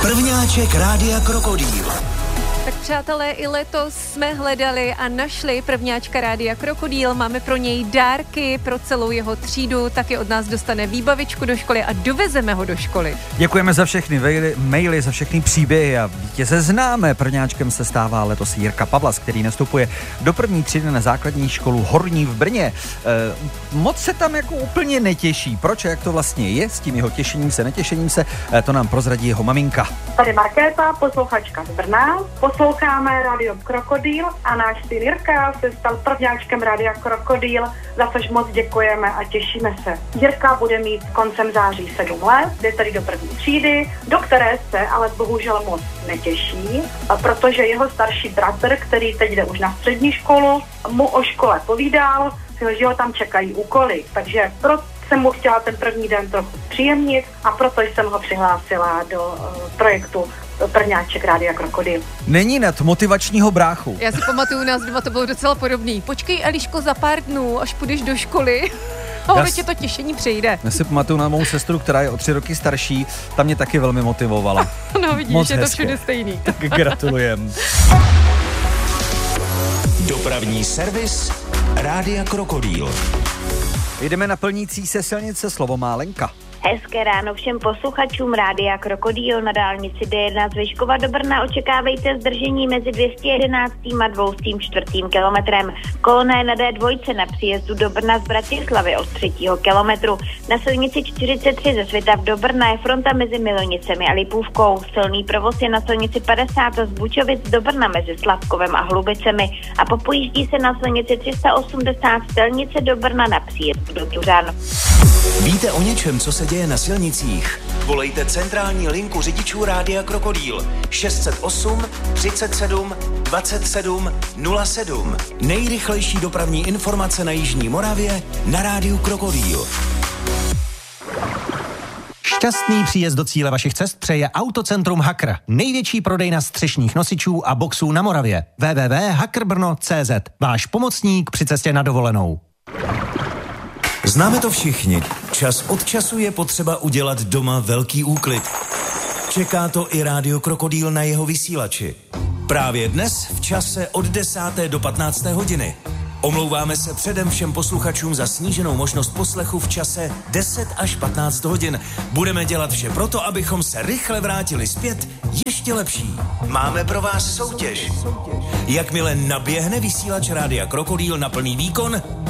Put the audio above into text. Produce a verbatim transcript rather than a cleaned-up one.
Prvňáček Rádia Krokodýl. Tak přátelé, i letos jsme hledali a našli prvňáčka Rádia Krokodýl. Máme pro něj dárky pro celou jeho třídu, taky od nás dostane výbavičku do školy a dovezeme ho do školy. Děkujeme za všechny maily, maily za všechny příběhy a vítěze známe. Prvňáčkem se stává letos Jirka Pavlas, který nastupuje do první třídy na základní školu Horní v Brně. E, moc se tam jako úplně netěší. Proč, jak to vlastně je s tím jeho těšením se, netěšením se, e, to nám prozradí jeho maminka. Tady Markéta, posluchačka z Brna. Posloucháme Rádio Krokodýl a náš syn Jirka se stal prvňáčkem Rádia Krokodýl, za což moc děkujeme a těšíme se. Jirka bude mít koncem září sedm let, jde tedy do první třídy, do které se ale bohužel moc netěší, protože jeho starší bratr, který teď jde už na střední školu, mu o škole povídal, že ho tam čekají úkoly, takže proto jsem mu chtěla ten první den trochu příjemnit a proto jsem ho přihlásila do uh, projektu Prvňáček Rádia Krokodýl. Není nad motivačního bráchu. Já si pamatuju, u nás doma to bylo docela podobný. Počkej, Eliško, za pár dnů, až půjdeš do školy. A ono tě to těšení přejde. Já si pamatuju na mou sestru, která je o tři roky starší, ta mě taky velmi motivovala. No vidíš, Moc je hezké. To všude stejný. Tak gratulujem. Dopravní servis Rádia Krokodýl. Jdeme na plnící se silnice, slovo má Lenka. Hezké ráno všem posluchačům Rádia Krokodýl. Na dálnici D jedna z Vyškova do Brna očekávejte zdržení mezi dvě stě jedenáct a dvě stě čtyři kilometrem. Kolona je na D dva na příjezdu do Brna z Bratislavy od třetího kilometru. Na silnici čtyřicet tři ze Svitav do Brna je fronta mezi Milonicemi a Lipůvkou. Silný provoz je na silnici padesát z Bučovic do Brna mezi Slavkovem a Hlubicemi a popojíždí se na silnici tři sta osmdesát z Telnice do Brna na příjezdu do Tuřan. Víte o něčem, co se děje na silnicích? Volejte centrální linku řidičů Rádia Krokodýl šest set osm třicet sedm dvacet sedm nula sedm. Nejrychlejší dopravní informace na jižní Moravě na Rádiu Krokodýl. Šťastný příjezd do cíle vašich cest přeje Autocentrum Hakr. Největší prodejna střešních nosičů a boxů na Moravě. w w w tečka hakr brno tečka c z. Váš pomocník při cestě na dovolenou. Známe to všichni. Čas od času je potřeba udělat doma velký úklid. Čeká to i Rádio Krokodýl na jeho vysílači. Právě dnes v čase od desáté do patnácté hodiny. Omlouváme se předem všem posluchačům za sníženou možnost poslechu v čase deset až patnáct hodin. Budeme dělat vše proto, abychom se rychle vrátili zpět ještě lepší. Máme pro vás soutěž. Jakmile naběhne vysílač Rádia Krokodýl na plný výkon,